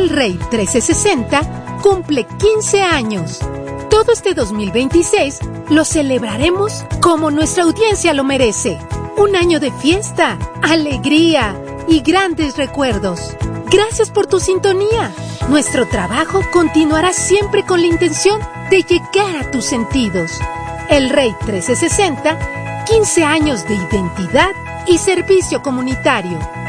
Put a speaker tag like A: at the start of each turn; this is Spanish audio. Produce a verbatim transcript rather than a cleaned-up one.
A: El Rey trescientos sesenta cumple quince años. Todo este dos mil veintiséis lo celebraremos como nuestra audiencia lo merece. Un año de fiesta, alegría y grandes recuerdos. Gracias por tu sintonía. Nuestro trabajo continuará siempre con la intención de llegar a tus sentidos. El Rey trescientos sesenta, quince años de identidad y servicio comunitario.